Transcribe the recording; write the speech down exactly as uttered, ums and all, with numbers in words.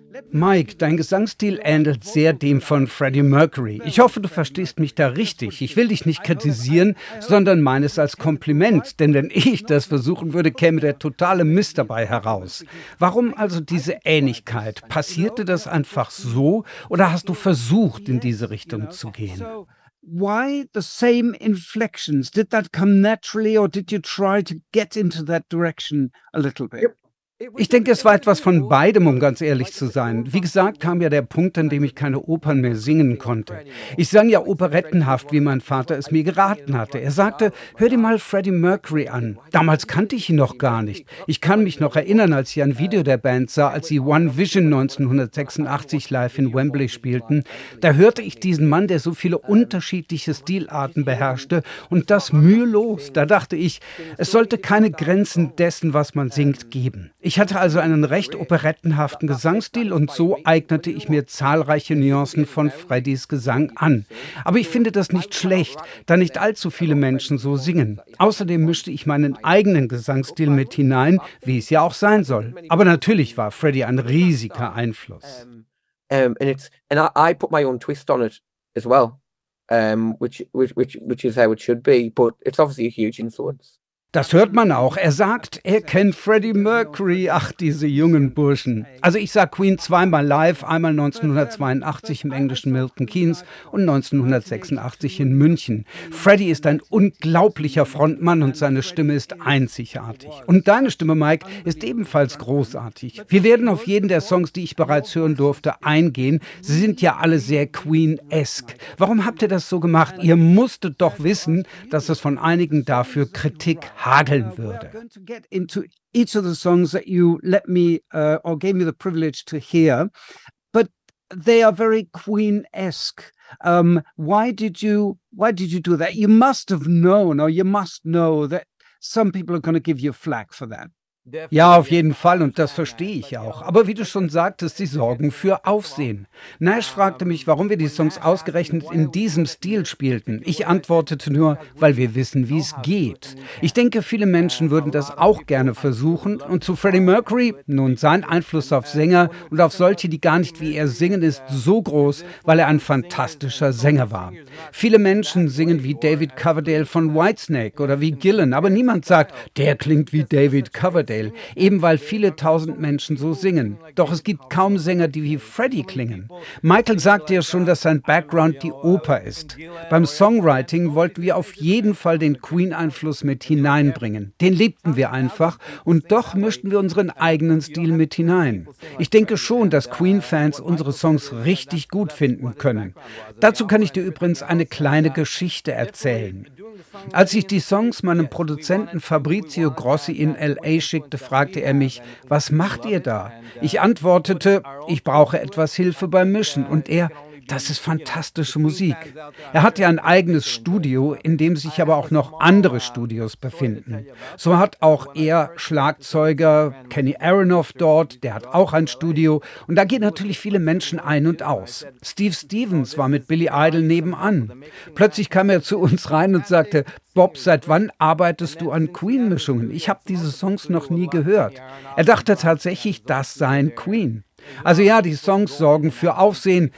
Mike, dein Gesangsstil ähnelt sehr dem von Freddie Mercury. Ich hoffe, du verstehst mich da richtig. Ich will dich nicht kritisieren, sondern meine es als Kompliment. Denn wenn ich das versuchen würde, käme der totale Mist dabei heraus. Warum also diese Ähnlichkeit? Passierte das einfach so oder hast du versucht, in diese Richtung zu gehen? Why the same inflections? Did that come naturally, or did you try to get into that direction a little bit? Ich denke, es war etwas von beidem, um ganz ehrlich zu sein. Wie gesagt, kam ja der Punkt, an dem ich keine Opern mehr singen konnte. Ich sang ja operettenhaft, wie mein Vater es mir geraten hatte. Er sagte, hör dir mal Freddie Mercury an. Damals kannte ich ihn noch gar nicht. Ich kann mich noch erinnern, als ich ein Video der Band sah, als sie One Vision neunzehnhundertsechsundachtzig live in Wembley spielten. Da hörte ich diesen Mann, der so viele unterschiedliche Stilarten beherrschte und das mühelos. Da dachte ich, es sollte keine Grenzen dessen, was man singt, geben. Ich hatte also einen recht operettenhaften Gesangsstil und so eignete ich mir zahlreiche Nuancen von Freddys Gesang an. Aber ich finde das nicht schlecht, da nicht allzu viele Menschen so singen. Außerdem mischte ich meinen eigenen Gesangsstil mit hinein, wie es ja auch sein soll. Aber natürlich war Freddie ein riesiger Einfluss. Um, and it's and I, I put my own twist on it as well, um, which which which which is how it should be. But it's obviously a huge influence. Das hört man auch. Er sagt, er kennt Freddie Mercury. Ach, diese jungen Burschen. Also ich sah Queen zweimal live, einmal neunzehnhundertzweiundachtzig im englischen Milton Keynes und neunzehnhundertsechsundachtzig in München. Freddie ist ein unglaublicher Frontmann und seine Stimme ist einzigartig. Und deine Stimme, Mike, ist ebenfalls großartig. Wir werden auf jeden der Songs, die ich bereits hören durfte, eingehen. Sie sind ja alle sehr Queen-esque. Warum habt ihr das so gemacht? Ihr musstet doch wissen, dass es von einigen dafür Kritik hageln würde. We're going to get into each of the songs that you let me uh, or gave me the privilege to hear, but they are very Queen-esque. Um, why did you why did you do that? You must have known, or you must know that some people are going to give you flack for that. Ja, auf jeden Fall und das verstehe ich auch. Aber wie du schon sagtest, sie sorgen für Aufsehen. Nash fragte mich, warum wir die Songs ausgerechnet in diesem Stil spielten. Ich antwortete nur, weil wir wissen, wie es geht. Ich denke, viele Menschen würden das auch gerne versuchen. Und zu Freddie Mercury, nun, sein Einfluss auf Sänger und auf solche, die gar nicht wie er singen, ist so groß, weil er ein fantastischer Sänger war. Viele Menschen singen wie David Coverdale von Whitesnake oder wie Gillan, aber niemand sagt, der klingt wie David Coverdale. Eben weil viele tausend Menschen so singen. Doch es gibt kaum Sänger, die wie Freddie klingen. Michael sagte ja schon, dass sein Background die Oper ist. Beim Songwriting wollten wir auf jeden Fall den Queen-Einfluss mit hineinbringen. Den liebten wir einfach und doch mischten wir unseren eigenen Stil mit hinein. Ich denke schon, dass Queen-Fans unsere Songs richtig gut finden können. Dazu kann ich dir übrigens eine kleine Geschichte erzählen. Als ich die Songs meinem Produzenten Fabrizio Grossi in L A schickte, fragte er mich, was macht ihr da? Ich antwortete, ich brauche etwas Hilfe beim Mischen. Und er, das ist fantastische Musik. Er hat ja ein eigenes Studio, in dem sich aber auch noch andere Studios befinden. So hat auch er Schlagzeuger Kenny Aronoff dort, der hat auch ein Studio. Und da gehen natürlich viele Menschen ein und aus. Steve Stevens war mit Billy Idol nebenan. Plötzlich kam er zu uns rein und sagte, Bob, seit wann arbeitest du an Queen-Mischungen? Ich habe diese Songs noch nie gehört. Er dachte tatsächlich, das seien Queen. Also ja, die Songs sorgen für Aufsehen,